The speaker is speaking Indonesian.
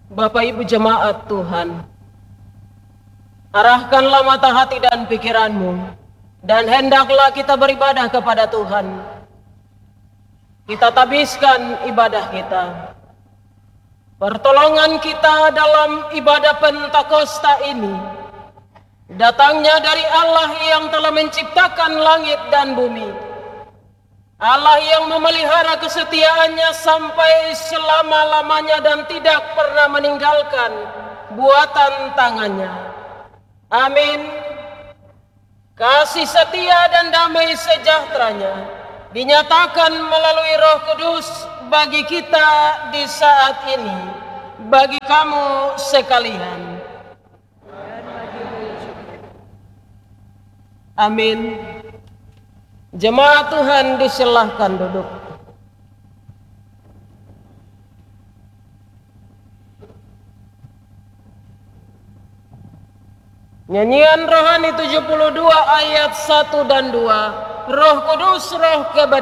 Bapak Ibu jemaat Tuhan, arahkanlah mata hati dan pikiranmu, dan hendaklah kita beribadah kepada Tuhan. Kita tabiskan ibadah kita. Pertolongan kita dalam ibadah Pentakosta ini datangnya dari Allah yang telah menciptakan langit dan bumi. Allah yang memelihara kesetiaannya sampai selama-lamanya dan tidak pernah meninggalkan buatan tangannya. Amin. Kasih setia dan damai sejahteranya dinyatakan melalui Roh Kudus bagi kita di saat ini, bagi kamu sekalian. Amin. Jemaat Tuhan disilahkan duduk. Nyanyian rohani 72 ayat 1 dan 2. Roh Kudus, roh kebenaran.